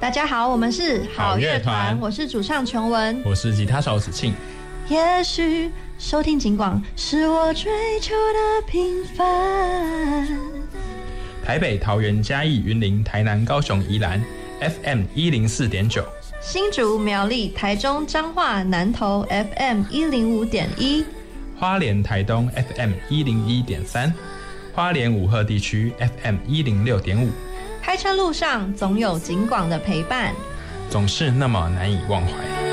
大家好，我们是好乐团， 我是主唱琼文， 我是吉他手子庆。 也许收听警广是我追求的平凡。 台北、桃园、嘉义、云林、台南、高雄、宜兰 FM 104.9， 新竹、苗栗、台中、彰化、南投 FM 105.1， 花莲、台东 FM 101.3，花莲五鹤地区 FM 106.5。 开车路上总有警广的陪伴， 总是那么难以忘怀。